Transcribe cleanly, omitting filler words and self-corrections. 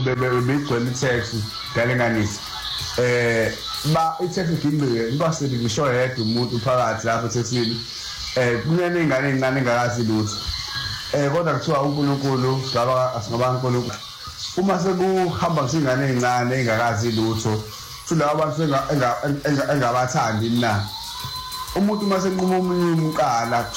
begcwele itext dalenganisa itext igimbiwe inkwaseli ngisho yedwa umuntu phakathi lapho ethextini kunene ingane encane engakazi lutho kodwa kuthiwa uNkulunkulu asingaba uNkulunkulu uma sekuhamba kusingane encane engakazi lutho futhi abantu engabathandi na umuntu mase nquma umnyumkala